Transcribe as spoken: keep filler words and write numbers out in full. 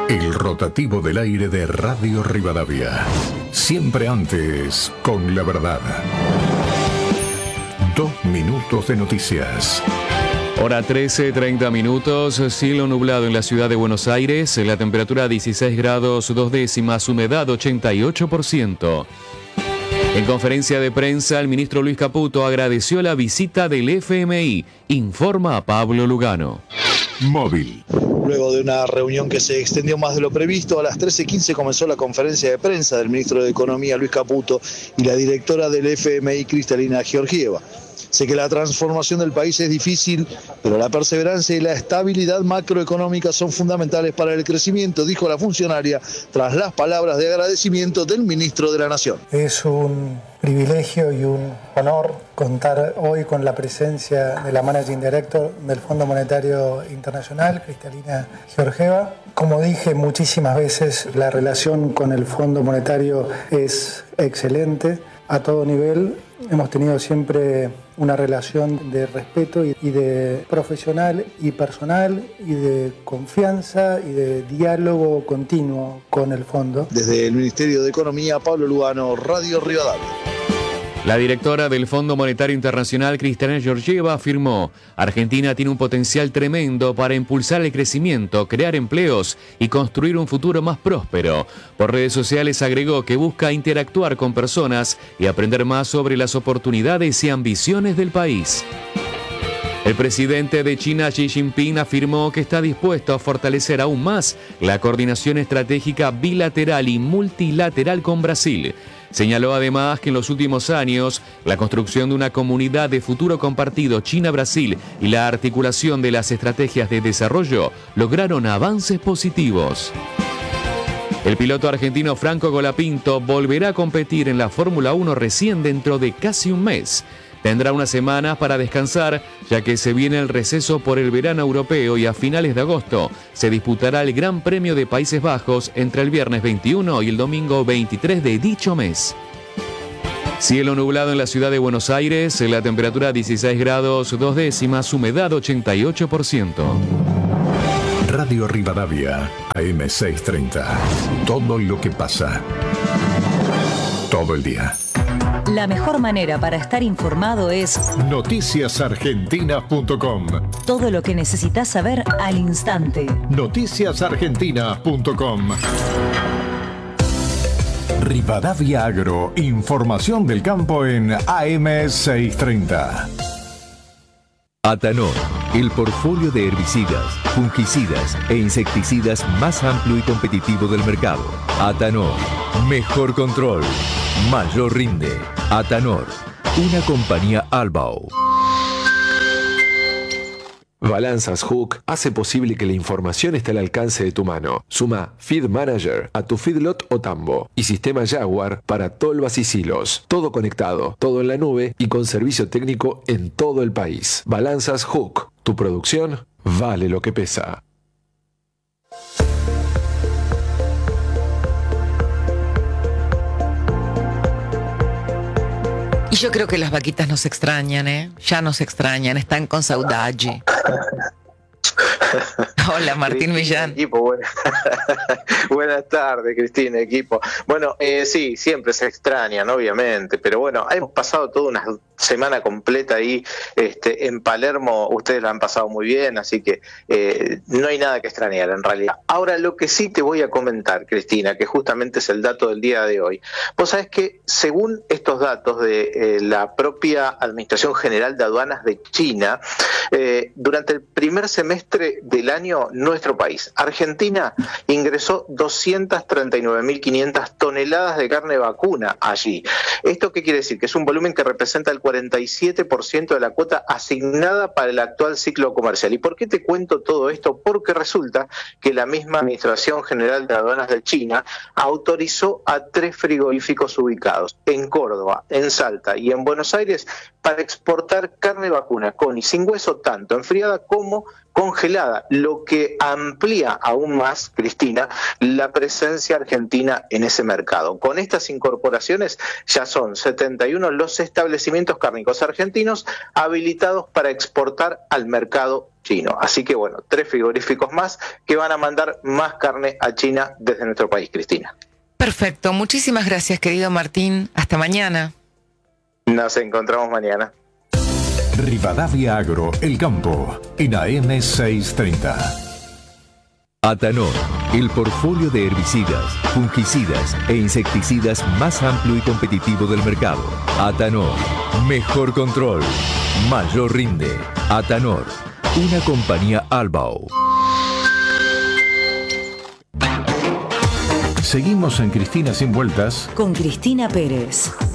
El rotativo del aire de Radio Rivadavia. Siempre antes, con la verdad. Dos minutos de noticias. Hora trece, treinta minutos, cielo nublado en la ciudad de Buenos Aires, la temperatura dieciséis grados dos décimas, humedad ochenta y ocho por ciento. En conferencia de prensa, el ministro Luis Caputo agradeció la visita del F M I, informa a Pablo Lugano. Móvil. Luego de una reunión que se extendió más de lo previsto, a las trece quince comenzó la conferencia de prensa del ministro de Economía Luis Caputo y la directora del F M I Cristalina Georgieva. Sé que la transformación del país es difícil, pero la perseverancia y la estabilidad macroeconómica son fundamentales para el crecimiento, dijo la funcionaria tras las palabras de agradecimiento del ministro de la Nación. Es un privilegio y un honor contar hoy con la presencia de la Managing Director del Fondo Monetario Internacional, Cristalina Georgieva. Como dije muchísimas veces, la relación con el Fondo Monetario es excelente a todo nivel. Hemos tenido siempre una relación de respeto y de profesional y personal y de confianza y de diálogo continuo con el fondo. Desde el Ministerio de Economía, Pablo Lugano, Radio Rivadavia. La directora del Fondo Monetario Internacional, Cristalina Georgieva, afirmó: Argentina tiene un potencial tremendo para impulsar el crecimiento, crear empleos y construir un futuro más próspero. Por redes sociales agregó que busca interactuar con personas y aprender más sobre las oportunidades y ambiciones del país. El presidente de China, Xi Jinping, afirmó que está dispuesto a fortalecer aún más la coordinación estratégica bilateral y multilateral con Brasil. Señaló además que en los últimos años, la construcción de una comunidad de futuro compartido China-Brasil y la articulación de las estrategias de desarrollo lograron avances positivos. El piloto argentino Franco Colapinto volverá a competir en la Fórmula uno recién dentro de casi un mes. Tendrá unas semanas para descansar, ya que se viene el receso por el verano europeo y a finales de agosto se disputará el Gran Premio de Países Bajos entre el viernes veintiuno y el domingo veintitrés de dicho mes. Cielo nublado en la ciudad de Buenos Aires, la temperatura dieciséis grados dos décimas, humedad ochenta y ocho por ciento. Radio Rivadavia, A M seiscientos treinta. Todo lo que pasa. Todo el día. La mejor manera para estar informado es noticias argentinas punto com. Todo lo que necesitas saber al instante. noticias argentinas punto com. Rivadavia Agro, información del campo en A M seiscientos treinta. Atanor, el portfolio de herbicidas, fungicidas e insecticidas más amplio y competitivo del mercado. Atanor, mejor control, mayor rinde. Atanor, una compañía Albao. Balanzas Hook hace posible que la información esté al alcance de tu mano. Suma Feed Manager a tu feedlot o tambo y sistema Jaguar para tolvas y silos. Todo conectado, todo en la nube y con servicio técnico en todo el país. Balanzas Hook, tu producción vale lo que pesa. Y yo creo que las vaquitas nos extrañan, ¿eh? Ya nos extrañan, están con saudade. Hola, Martín Millán. Equipo, buenas. Buenas tardes, Cristina, equipo. Bueno, eh, sí, siempre se extrañan, obviamente, pero bueno, hemos pasado toda una semana completa ahí este, en Palermo, ustedes la han pasado muy bien, así que eh, no hay nada que extrañar en realidad. Ahora, lo que sí te voy a comentar, Cristina, que justamente es el dato del día de hoy. Vos sabés que según estos datos de eh, la propia Administración General de Aduanas de China, eh, durante el primer semestre del año, nuestro país, Argentina, ingresó doscientas treinta y nueve mil quinientas toneladas de carne vacuna allí. ¿Esto qué quiere decir? Que es un volumen que representa el cuarenta y siete por ciento de la cuota asignada para el actual ciclo comercial. ¿Y por qué te cuento todo esto? Porque resulta que la misma Administración General de Aduanas de China autorizó a tres frigoríficos ubicados en Córdoba, en Salta y en Buenos Aires para exportar carne vacuna con y sin hueso, tanto enfriada como congelada, lo que amplía aún más, Cristina, la presencia argentina en ese mercado. Con estas incorporaciones ya son setenta y uno los establecimientos cárnicos argentinos habilitados para exportar al mercado chino. Así que bueno, tres frigoríficos más que van a mandar más carne a China desde nuestro país, Cristina. Perfecto, muchísimas gracias, querido Martín. Hasta mañana. Nos encontramos mañana. Rivadavia Agro, El Campo, en A M seiscientos treinta. Atanor, el portfolio de herbicidas, fungicidas e insecticidas más amplio y competitivo del mercado. Atanor, mejor control, mayor rinde. Atanor, una compañía Albao. Seguimos en Cristina Sin Vueltas con Cristina Pérez.